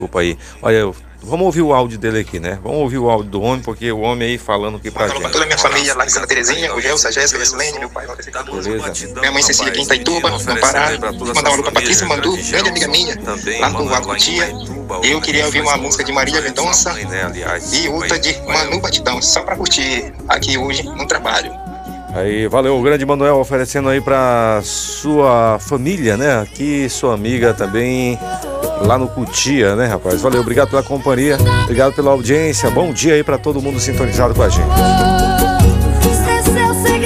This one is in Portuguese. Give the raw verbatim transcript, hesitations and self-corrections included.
Desculpa aí. Olha, eu- vamos ouvir o áudio dele aqui, né? Vamos ouvir o áudio do homem, porque o homem aí falando aqui pra Alô pra gente. toda a minha família lá de Santa Terezinha, o Gelson, a Jéssica, a Jessilene, meu pai, Walter Cardoso. Beleza. Minha mãe Cecília aqui em Itaituba, no Pará. Mandar um alô pra Patrícia Mandu, grande amiga minha, lá do Alto Cutia. Eu queria ouvir uma música de Marília Mendonça e outra de Manu Batidão, só pra curtir aqui hoje no trabalho. Aí, valeu, o grande Manuel oferecendo aí pra sua família, né? Aqui, sua amiga também, lá no Cutia, né, rapaz? Valeu, obrigado pela companhia, obrigado pela audiência. Bom dia aí pra todo mundo sintonizado com a gente.